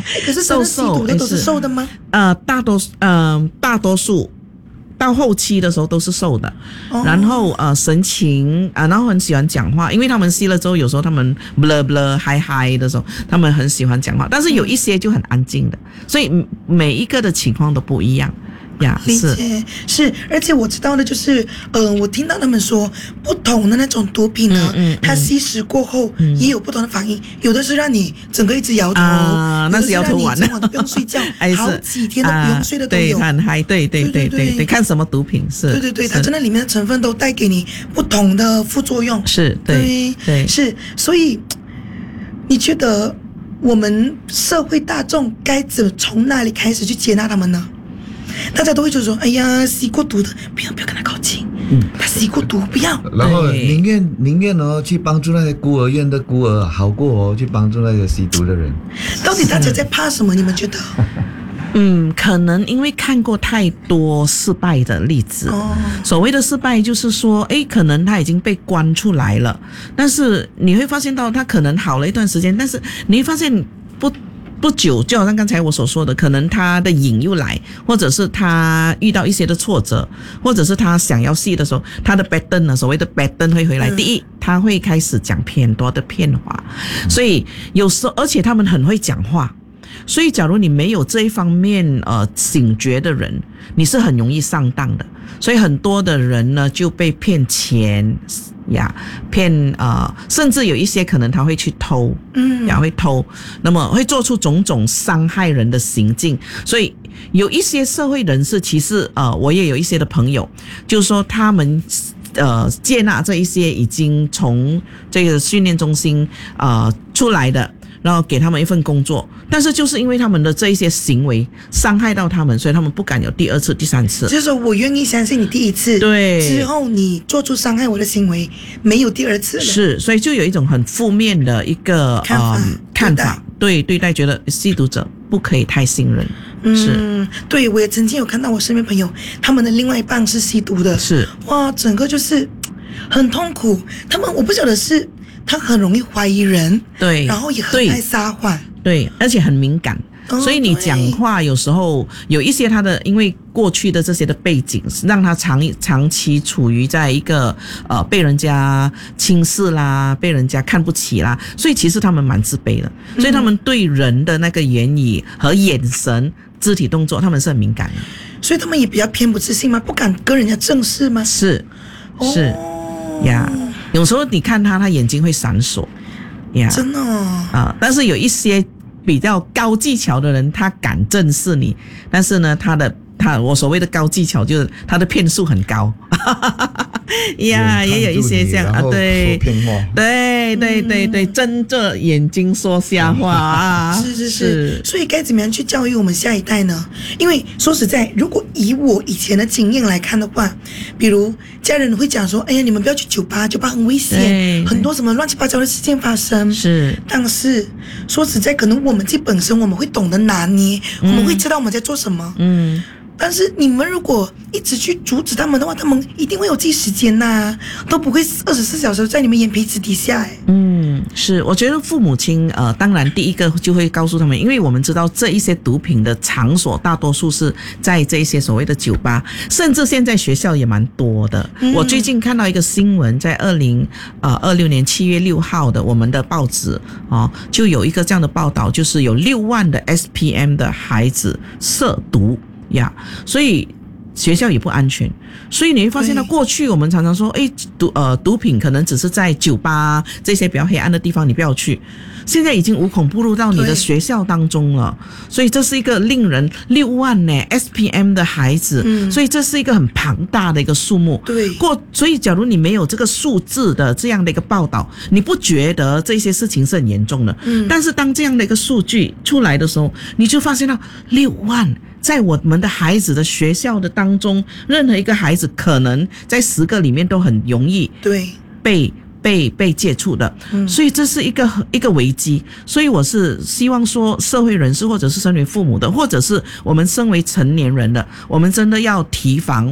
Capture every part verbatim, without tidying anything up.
可是真的吸毒的都是瘦的吗？ 呃，大多呃大多数到后期的时候都是瘦的，哦、然后呃神情啊、呃，然后很喜欢讲话，因为他们吸了之后，有时候他们 blur blur 嗨嗨的时候，他们很喜欢讲话，但是有一些就很安静的，所以每一个的情况都不一样。呀， 理解是，而且我知道的就是，呃，我听到他们说，不同的那种毒品呢，嗯嗯、它吸食过后、嗯、也有不同的反应，有的是让你整个一直摇头， 啊，那是摇头丸， 整晚都不用睡觉，好几天都不用睡的都有。 对，很嗨，对对对对对，看什么毒品是？ 对对对，它真的里面的成分都带给你不同的副作用。 是，对对是，所以你觉得我们社会大众该怎从哪里开始去接纳他们呢？大家都会就说：“哎呀，吸过毒的，不要不要跟他靠近。嗯，他吸过毒，不要。” 然后宁愿宁愿哦去帮助那些孤儿院的孤儿，好过哦去帮助那些吸毒的人。 到底大家在怕什么？你们觉得？ 嗯，可能因为看过太多失败的例子。哦，所谓的失败就是说，诶，可能他已经被关出来了，但是你会发现到他可能好了一段时间，但是你会发现不。不久，就好像刚才我所说的，可能他的瘾又来，或者是他遇到一些的挫折，或者是他想要吸的时候，他的 pattern 呢，所谓的 pattern 会回来。嗯、第一，他会开始讲偏多的骗话，嗯、所以有时候，而且他们很会讲话，所以假如你没有这一方面呃醒觉的人，你是很容易上当的。所以很多的人呢就被骗钱呀，骗呃，甚至有一些可能他会去偷，嗯，呀会偷，那么会做出种种伤害人的行径。所以有一些社会人士，其实呃，我也有一些的朋友，就是说他们呃接纳这一些已经从这个训练中心呃出来的。然后给他们一份工作，但是就是因为他们的这一些行为伤害到他们，所以他们不敢有第二次、第三次。 就是说我愿意相信你第一次， 对， 之后你做出伤害我的行为，没有第二次了。 是，所以就有一种很负面的一个看法， 嗯、看法，对对待，觉得吸毒者不可以太信任。是， 嗯，对，我也曾经有看到我身边朋友，他们的另外一半是吸毒的， 是，哇， 整个就是很痛苦。他们我不晓得是。他很容易怀疑人， 对， 然后也很爱撒谎， 对，而且很敏感，哦、所以你讲话有时候有一些他的，因为过去的这些的背景，让他长长期处于在一个呃被人家轻视啦，被人家看不起啦，所以其实他们蛮自卑的，所以他们对人的那个言语和眼神、肢体动作，他们是很敏感的， 所以他们也比较偏不自信吗？不敢跟人家正视吗？ 是，是呀。哦有时候你看他，他眼睛会闪烁，呀， 真的啊、 呃！但是有一些比较高技巧的人，他敢正视你，但是呢，他的他我所谓的高技巧就是他的骗术很高，呀，也有一些这样啊，对，对对对对，睁着眼睛说瞎话啊， 是是是，所以该怎么样去教育我们下一代呢？因为说实在，如果以我以前的经验来看的话，比如家人会讲说，哎呀，你们不要去酒吧，酒吧很危险，很多什么乱七八糟的事件发生。 是， 但是说实在，可能我们自己本身我们会懂得拿捏，嗯、我们会知道我们在做什么。嗯。但是你们如果一直去阻止他们的话，他们一定会有自己时间呐、啊，都不会二十四小时在你们眼皮子底下。哎， 嗯，是，我觉得父母亲呃，当然第一个就会告诉他们，因为我们知道这一些毒品的场所大多数是在这一些所谓的酒吧，甚至现在学校也蛮多的。嗯、我最近看到一个新闻，在二零呃二六年七月六号的我们的报纸啊、呃，就有一个这样的报道，就是有六万的 S P M 的孩子涉毒。呀，所以学校也不安全，所以你会发现到过去我们常常说，诶，毒呃毒品可能只是在酒吧这些比较黑暗的地方你不要去，现在已经无孔不入到你的学校当中了，所以这是一个令人六万呢 S P M 的孩子、嗯，所以这是一个很庞大的一个数目。 对， 过所以假如你没有这个数字的这样的一个报道，你不觉得这些事情是很严重的。嗯，但是当这样的一个数据出来的时候，你就发现到六万。在我们的孩子的学校的当中，任何一个孩子可能在十个里面都很容易对被被被接触的，嗯，所以这是一个一个危机。所以我是希望说，社会人士或者是身为父母的，或者是我们身为成年人的，我们真的要提防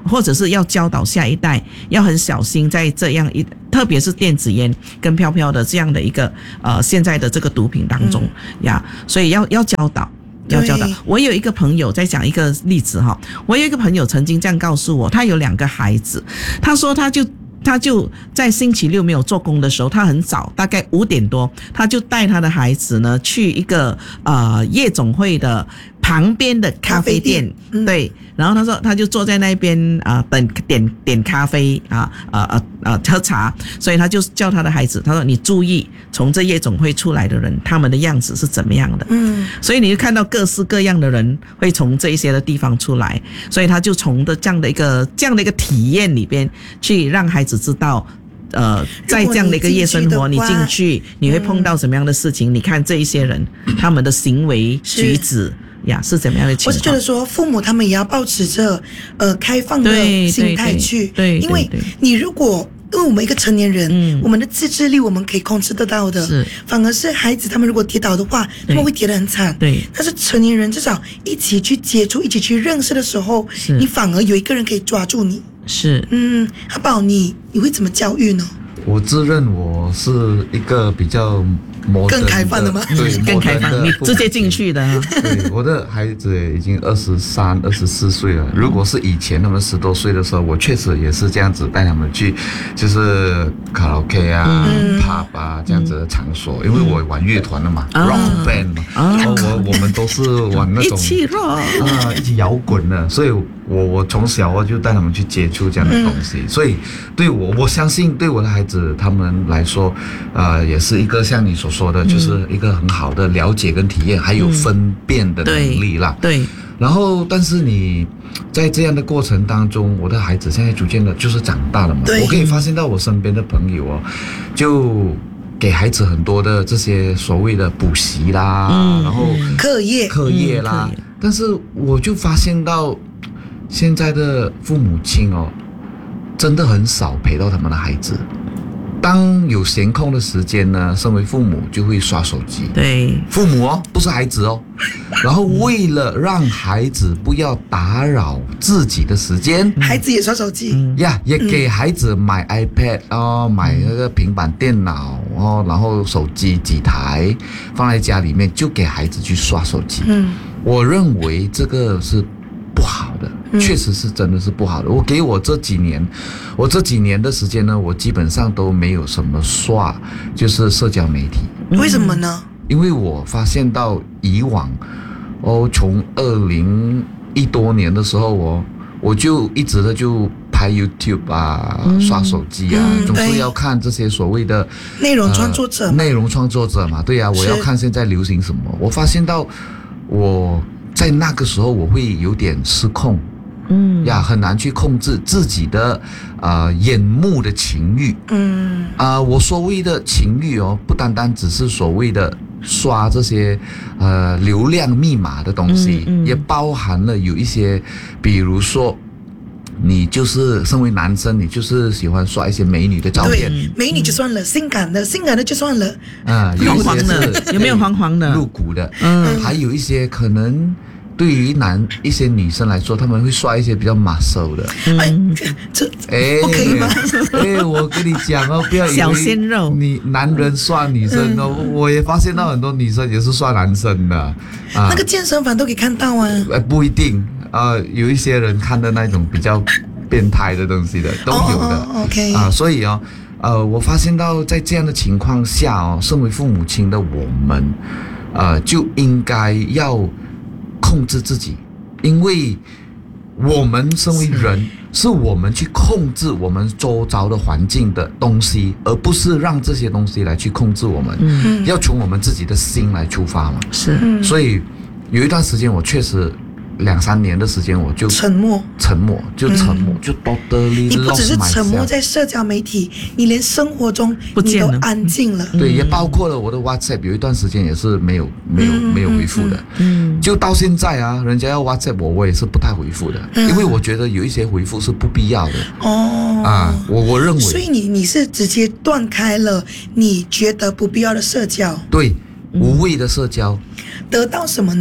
或者是要教导下一代要很小心在这样一特别是电子烟跟飘飘的这样的一个呃现在的这个毒品当中、嗯、呀，所以要要教导要教导。我有一个朋友在讲一个例子哈，我有一个朋友曾经这样告诉我，他有两个孩子，他说他就他就在星期六没有做工的时候，他很早，大概五点多，他就带他的孩子呢去一个呃夜总会的旁边的咖啡店，咖啡店嗯、对，然后他说他就坐在那边啊、呃、等点点咖啡啊呃呃呃喝茶，所以他就叫他的孩子，他说你注意从这夜总会出来的人他们的样子是怎么样的，嗯，所以你就看到各式各样的人会从这一些的地方出来，所以他就从的这样的一个这样的一个体验里边去让孩子知道。呃，在这样的一个夜生活，你进去你会碰到什么样的事情？嗯、你看这一些人他们的行为举止呀是怎么样的情况？ 我是觉得说，父母他们也要保持着呃开放的心态去， 对，对对因为你如果。因为我们一个成年人、嗯、我们的自制力我们可以控制得到的， 是反而是孩子他们如果跌倒的话他们会跌得很惨， 对， 但是成年人至少一起去接触一起去认识的时候，你反而有一个人可以抓住你， 是嗯，阿宝你你会怎么教育呢？ 我自认我是一个比较摩登的， 更开放的吗？ 对， 更开放，你直接进去的、啊。 对，我的孩子已经二十三、二十四岁了。如果是以前他们十多岁的时候，我确实也是这样子带他们去，就是卡拉 OK 啊、嗯、pub 啊这样子的场所，因为我玩乐团的嘛、嗯、，rock band 嘛，然后、啊、我我们都是玩那种一起 rock 啊，一起摇滚的，所以我我从小我就带他们去接触这样的东西，嗯、所以对我我相信对我的孩子他们来说，呃，也是一个像你所说的，嗯、就是一个很好的了解跟体验，还有分辨的能力啦。 对。对然后，但是你在这样的过程当中，我的孩子现在逐渐的就是长大了嘛，我可以发现到我身边的朋友哦，就给孩子很多的这些所谓的补习啦，嗯、然后课业课业啦、嗯，但是我就发现到现在的父母亲哦，真的很少陪到他们的孩子。当有闲空的时间呢，身为父母就会刷手机。 对， 父母哦，不是孩子哦。然后为了让孩子不要打扰自己的时间， 嗯、孩子也刷手机呀， yeah, 也给孩子买 iPad 哦，买那个平板电脑哦，然后手机几台放在家里面，就给孩子去刷手机。嗯，我认为这个是不好的。确实是真的是不好的。我给我这几年，我这几年的时间呢，我基本上都没有什么刷，就是社交媒体。 为什么呢？ 因为我发现到以往，哦，从二零一多年的时候，我我就一直的就拍 YouTube 啊，嗯、刷手机啊，嗯、总是要看这些所谓的内容创作者、呃， 内容创作者嘛，对呀、啊，我要看现在流行什么。我发现到我在那个时候我会有点失控。嗯呀，很难去控制自己的呃眼目的情欲。嗯啊、呃，我所谓的情欲哦，不单单只是所谓的刷这些呃流量密码的东西，嗯嗯、也包含了有一些，比如说你就是身为男生，你就是喜欢刷一些美女的照片， 对，美女就算了，性感的性感的就算了， 啊、呃， 黄黄的有没有黄黄的露骨的？嗯，还有一些可能。对于男一些女生来说，他们会刷一些比较 muscle 的。 哎，这哎 OK 吗？ 哎，我跟你讲哦，不要以为小鲜肉， 你男人刷女生哦，嗯、我也发现到很多女生也是刷男生的。啊， 那个健身房都可以看到啊。 呃，不一定啊、呃，有一些人看的那种比较变态的东西的都有的。 哦、OK 啊，所以哦，呃，我发现到在这样的情况下哦，身为父母亲的我们，呃，就应该要。控制自己，因为我们身为人，是, 是我们去控制我们周遭的环境的东西，而不是让这些东西来去控制我们。嗯，要从我们自己的心来出发嘛。 是， 所以有一段时间，我确实两三年的时间，我就沉默， 沉默，就沉默，嗯、就 totally 你不只是沉默在社交媒体，你连生活中你都安静了。 对，也包括了我的 WhatsApp， 有一段时间也是没有没有、嗯、没有回复的。嗯，就到现在啊，人家要 WhatsApp 我，我也是不太回复的，嗯、因为我觉得有一些回复是不必要的。哦，啊，我我认为， 所以你你是直接断开了你觉得不必要的社交， 对，无谓的社交， 得到什么呢？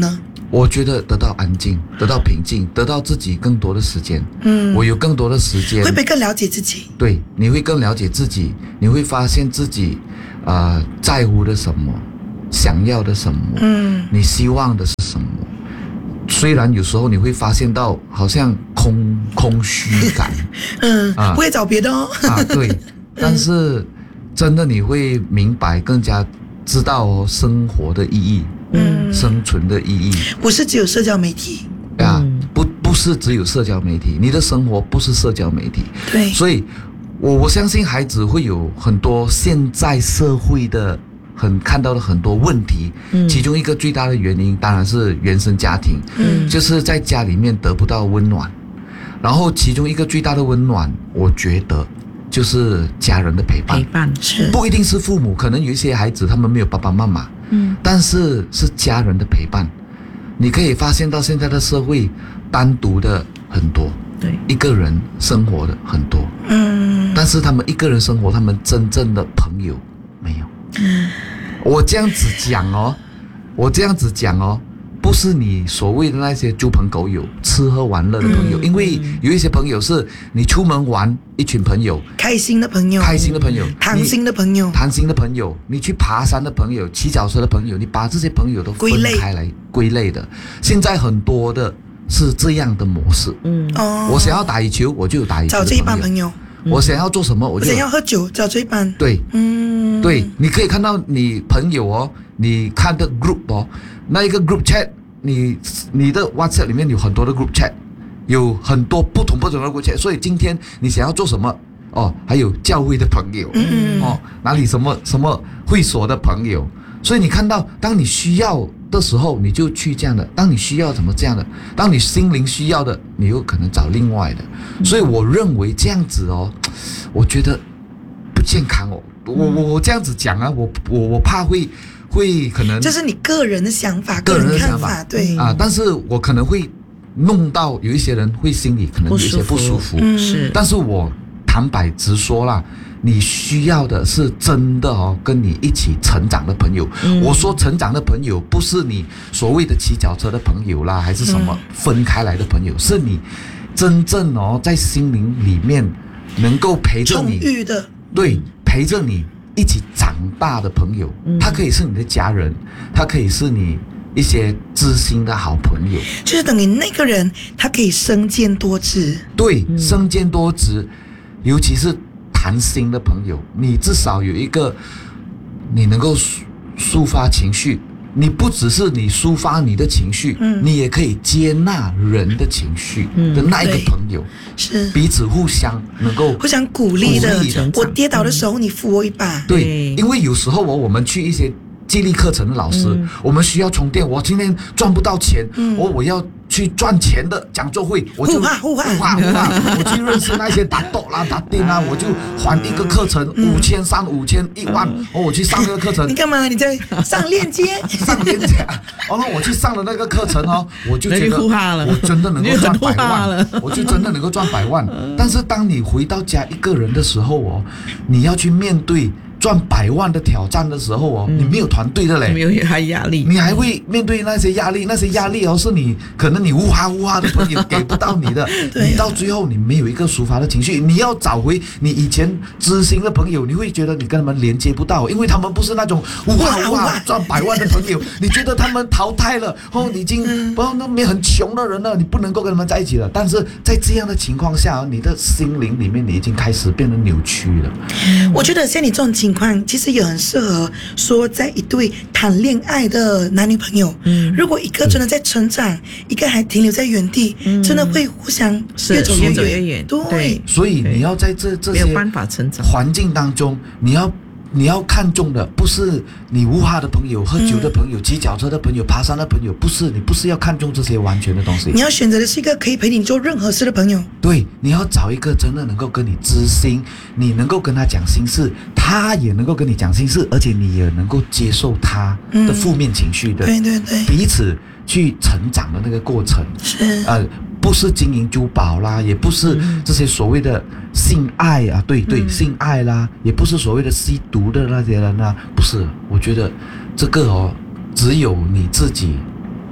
我觉得得到安静，得到平静，得到自己更多的时间。嗯，我有更多的时间， 会不会更了解自己？ 对，你会更了解自己，你会发现自己，呃，在乎的什么，想要的什么，嗯，你希望的是什么。虽然有时候你会发现到好像空空虚感， 嗯，啊、不会找别的哦。 啊，对，但是真的你会明白，更加知道哦，生活的意义。嗯，生存的意义不是只有社交媒体啊，不不是只有社交媒体，你的生活不是社交媒体， 对， 所以我我相信孩子会有很多现在社会的很看到的很多问题，嗯，其中一个最大的原因当然是原生家庭，嗯，就是在家里面得不到温暖，然后其中一个最大的温暖，我觉得就是家人的陪伴， 陪伴是不一定是父母，可能有一些孩子他们没有爸爸妈妈。嗯，但是是家人的陪伴，你可以发现到现在的社会单独的很多， 对， 一个人生活的很多，嗯，但是他们一个人生活，他们真正的朋友没有。嗯，我这样子讲哦，我这样子讲哦，不是你所谓的那些猪朋狗友、吃喝玩乐的朋友，嗯，因为有一些朋友是你出门玩，一群朋友， 开心的朋友， 开心的朋友， 谈心的朋友， 谈心的朋友，你去爬山的朋友，骑脚车的朋友，你把这些朋友都分开来归类的。现在很多的是这样的模式，嗯，哦，我想要打羽球，我就有打羽球的朋友， 找这一帮朋友。 我想要做什么，我就我想要喝酒，找这一班。 对，嗯，对，你可以看到你朋友哦，你看的 group 哦，那一个 group chat， 你你的 WhatsApp 里面有很多的 group chat， 有很多不同不同的 group chat， 所以今天你想要做什么哦，还有教会的朋友，嗯，哦，哪里什么什么会所的朋友，所以你看到，当你需要的时候，你就去这样的；当你需要怎么这样的，当你心灵需要的，你有可能找另外的。所以我认为这样子哦，我觉得不健康哦。我我我这样子讲啊，我我我怕会会可能这是你个人的想法， 个人的看想法， 对啊，但是我可能会弄到有一些人会心里可能有一些不舒服， 嗯，是， 但是我坦白直说啦。你需要的是真的哦，跟你一起成长的朋友。嗯、我说成长的朋友，不是你所谓的骑脚车的朋友啦，还是什么分开来的朋友，嗯、是你真正哦在心灵里面能够陪着你， 充裕的， 对，陪着你一起长大的朋友。嗯、他可以是你的家人，他可以是你一些知心的好朋友， 就是等于那个人他可以身兼多职。 对，嗯、身兼多职，尤其是。谈心的朋友，你至少有一个你能够抒发情绪，你不只是你抒发你的情绪，嗯、你也可以接纳人的情绪的那一个朋友，嗯、 是彼此互相能够互相鼓励的。我跌倒的时候，嗯、你扶我一把。 对，因为有时候哦，我们去一些激励课程的老师，嗯、我们需要充电。我今天赚不到钱，嗯、我我要去赚钱的讲座会，我就互哈互哈互哈互哈，我去认识那些打斗啦、打钉啊，我就还一个课程五千、三五千、一万，哦，我去上那个课程。 你干嘛？你在上链接？ 上链接。然后我去上了那个课程哦，我就觉得我真的能够赚百万，我就真的能够赚百万。但是当你回到家一个人的时候哦，你要去面对赚百万的挑战的时候哦，嗯、你没有团队的嘞， 没有还压力， 你还会面对那些压力，那些压力哦是你可能你呜哈呜哈的朋友给不到你的，你到最后你没有一个抒发的情绪，你要找回你以前知心的朋友，你会觉得你跟他们连接不到，因为他们不是那种呜哈呜哈赚百万的朋友，你觉得他们淘汰了，哦，已经不那边很穷的人了，你不能够跟他们在一起了。但是在这样的情况下，你的心灵里面你已经开始变得扭曲了。 我觉得像你这种情况其实也很适合说在一对谈恋爱的男女朋友，嗯，如果一个真的在成长，嗯、一个还停留在原地，嗯、真的会互相越走越远， 越远。 对， 对， 所以你要在这这些没有办法成长环境当中，你要你要看重的不是你无哈的朋友、喝酒的朋友、骑脚车的朋友、爬山的朋友，不是你不是要看重这些完全的东西， 你要选择的是一个可以陪你做任何事的朋友。 对，你要找一个真的能够跟你知心，你能够跟他讲心事，他也能够跟你讲心事，而且你也能够接受他的负面情绪的， 嗯、对对对， 彼此去成长的那个过程是呃。不是金银珠宝啦，也不是这些所谓的性爱啊，对对，嗯、性爱啦，也不是所谓的吸毒的那些人啊，不是。我觉得这个哦，只有你自己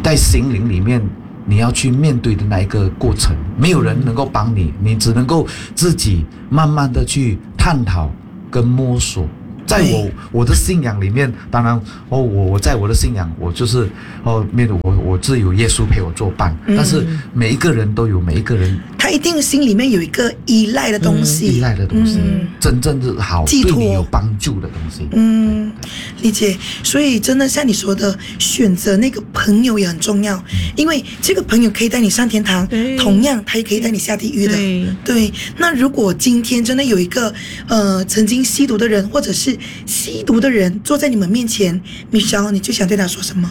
在心灵里面你要去面对的那一个过程，没有人能够帮你，你只能够自己慢慢的去探讨跟摸索。在我我的信仰里面，当然哦，我我在我的信仰，我就是哦，面对我我自有耶稣陪我作伴，嗯、但是每一个人都有每一个人， 他一定心里面有一个依赖的东西， 嗯、依赖的东西，嗯、真正的好寄托对你有帮助的东西。 嗯，理解。所以真的像你说的，选择那个朋友也很重要，嗯、因为这个朋友可以带你上天堂，同样他也可以带你下地狱的。对，对。那如果今天真的有一个呃曾经吸毒的人，或者是吸毒的人坐在你们面前，Michelle，你最想对他说什么？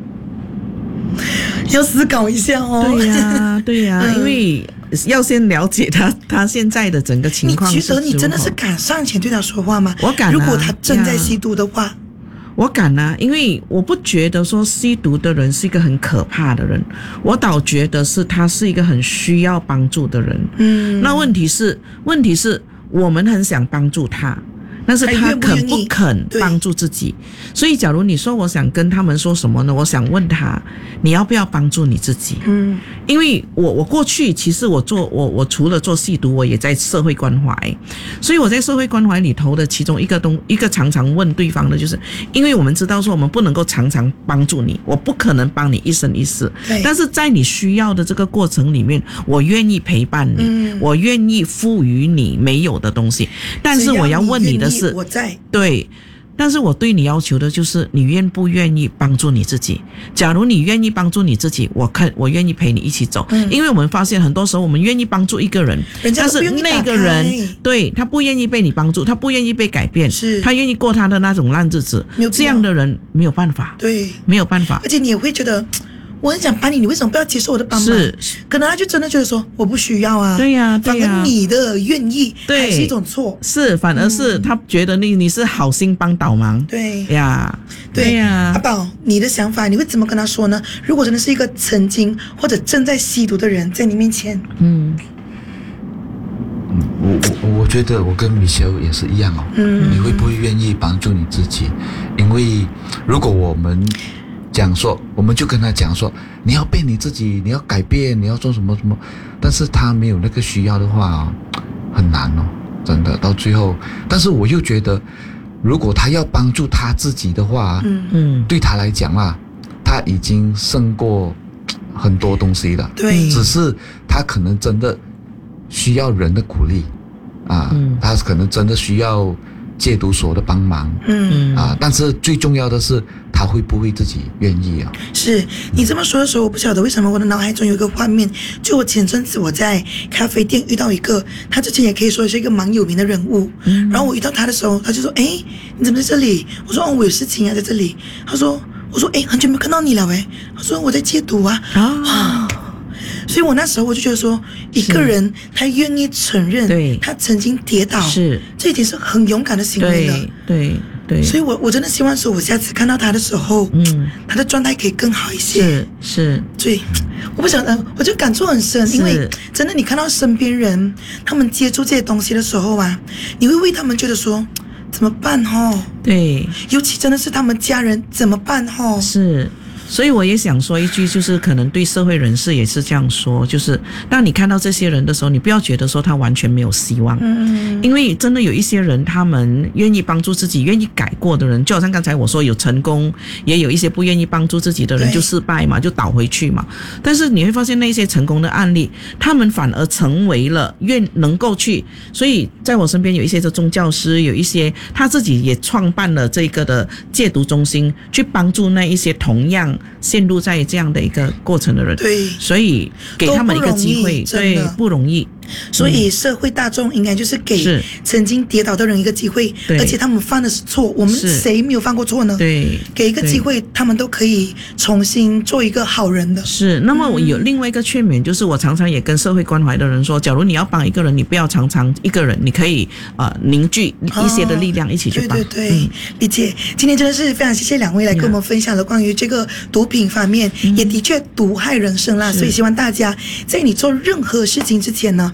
要思考一下哦。 对呀、啊，对呀、啊，嗯、因为要先了解他他现在的整个情况。 你觉得你真的是敢上前对他说话吗？ 我敢、啊。 如果他正在吸毒的话， 我敢啊，因为我不觉得说吸毒的人是一个很可怕的人，我倒觉得是他是一个很需要帮助的人。嗯，那问题是，问题是我们很想帮助他。但是他肯不肯帮助自己？所以假如你说我想跟他们说什么呢？我想问他，你要不要帮助你自己？嗯，因为我我过去其实我做我我除了做吸毒，我也在社会关怀，所以我在社会关怀里头的其中一个东一个常常问对方的就是，因为我们知道说我们不能够常常帮助你，我不可能帮你一生一世，但是在你需要的这个过程里面，我愿意陪伴你，嗯、我愿意赋予你没有的东西，但是我要问你的是。 我在对，但是我对你要求的就是你愿不愿意帮助你自己。假如你愿意帮助你自己，我看我愿意陪你一起走，嗯、因为我们发现很多时候我们愿意帮助一个人，但是那个人对他不愿意被你帮助，他不愿意被改变，是他愿意过他的那种烂日子，这样的人没有办法， 对， 没有办法， 而且你也会觉得。我很想帮你，你为什么不要接受我的帮忙？是，可能他就真的觉得说我不需要啊。 对呀、啊，对呀、啊。 反而你的愿意还是一种错。 是，反而是他觉得你你是好心帮倒忙。 对呀， 对呀。 阿宝，你的想法你会怎么跟他说呢？如果真的是一个曾经或者正在吸毒的人在你面前，嗯， 嗯，我我我觉得我跟Michelle也是一样哦。嗯，你会不会愿意帮助你自己？因为如果我们讲说，我们就跟他讲说，你要变你自己，你要改变，你要做什么什么，但是他没有那个需要的话、哦、很难哦，真的到最后。但是我又觉得，如果他要帮助他自己的话，嗯嗯，对他来讲啊，他已经胜过很多东西了。 对， 只是他可能真的需要人的鼓励啊，嗯、他可能真的需要戒毒所的帮忙，嗯啊，但是最重要的是他会不会自己愿意啊？ 是你这么说的时候，我不晓得为什么我的脑海中有一个画面，就我前阵子我在咖啡店遇到一个，他之前也可以说是一个蛮有名的人物，嗯，然后我遇到他的时候，他就说：“哎，你怎么在这里？”我说：“哦，我有事情啊，在这里。”他说：“我说，哎，很久没有看到你了，哎。”他说：“我在戒毒啊。”啊。所以我那时候我就觉得说，一个人他愿意承认他曾经跌倒，是这已经是很勇敢的行为了。 对对对。 所以我我真的希望说，我下次看到他的时候，嗯，他的状态可以更好一些。 是是。 对，我不晓得，我就感触很深，因为真的你看到身边人他们接触这些东西的时候啊，你会为他们觉得说怎么办吼？ 对， 尤其真的是他们家人怎么办吼？ 是。所以我也想说一句，就是可能对社会人士也是这样说，就是当你看到这些人的时候，你不要觉得说他完全没有希望，嗯，因为真的有一些人，他们愿意帮助自己、愿意改过的人，就好像刚才我说有成功，也有一些不愿意帮助自己的人就失败嘛，就倒回去嘛。但是你会发现那些成功的案例，他们反而成为了愿能够去，所以在我身边有一些的宗教师，有一些他自己也创办了这个的戒毒中心，去帮助那一些同样陷入在这样的一个过程的人， 对， 所以给他们一个机会，对，不容易。 所以社会大众应该就是给曾经跌倒的人一个机会，而且他们犯的是错，我们谁没有犯过错呢？ 对， 给一个机会，他们都可以重新做一个好人的。 是。那么我有另外一个劝勉，就是我常常也跟社会关怀的人说，假如你要帮一个人，你不要常常一个人，你可以呃凝聚一些的力量一起去帮。 对对对，理解。今天真的是非常谢谢两位来跟我们分享了关于这个毒品方面，也的确毒害人生啦。所以希望大家在你做任何事情之前呢，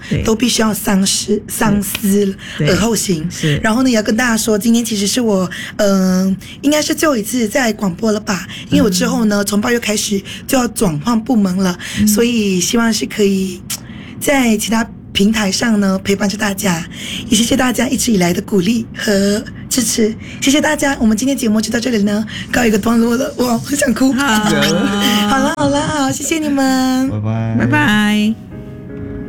都必须要三思三思而后行。 是， 然后呢，也要跟大家说，今天其实是我嗯、呃，应该是最后一次在广播了吧？因为我之后呢，从八月开始就要转换部门了，嗯、所以希望是可以在其他平台上呢陪伴着大家，也谢谢大家一直以来的鼓励和支持，谢谢大家。我们今天节目就到这里呢，告一个段落了。哇，很想哭。好了好了好，谢谢你们， 拜拜拜拜。